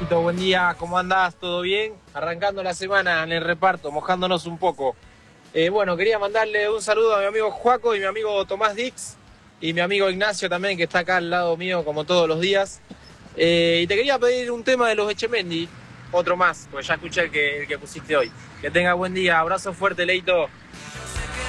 Leito, buen día, ¿cómo andás? ¿Todo bien? Arrancando la semana en el reparto, mojándonos un poco. Bueno, quería mandarle un saludo a mi amigo Joaco y mi amigo Tomás Dix y mi amigo Ignacio también, que está acá al lado mío como todos los días. Y te quería pedir un tema de los Echemendi, otro más, porque ya escuché el que pusiste hoy. Que tenga buen día, abrazo fuerte, Leito.